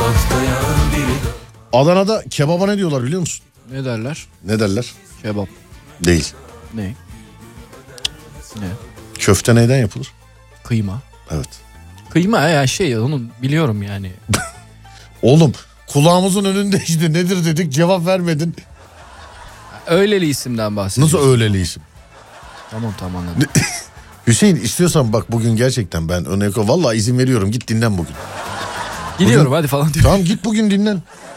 Adana'da kebaba ne diyorlar biliyor musun? Ne derler? Ne derler? Kebap. Değil. Ne? Ne? Köfte neyden yapılır? Kıyma. Evet. Kıyma ya onu biliyorum yani. Oğlum kulağımızın önünde işte nedir dedik cevap vermedin. Öyleli isimden bahsediyorsun. Nasıl öyleli isim? Tamam anladım. Hüseyin istiyorsan bak bugün gerçekten ben vallahi izin veriyorum git dinlen bugün. Gidiyorum hadi falan diyor. Tamam git bugün dinlen.